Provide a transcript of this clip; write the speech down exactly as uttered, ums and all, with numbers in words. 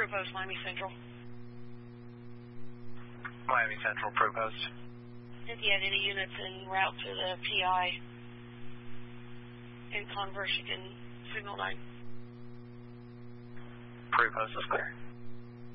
Provost, Miami Central. Miami Central, Provost. If you had any units en route to the P I in Converse, you can signal nine. Provost is clear.